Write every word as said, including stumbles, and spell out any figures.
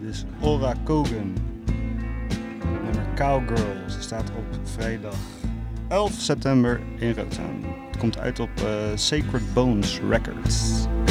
is Ora Kogan. Nummer Cowgirl. Ze staat op vrijdag elf september in Rotterdam. Het komt uit op uh, Sacred Bones Records.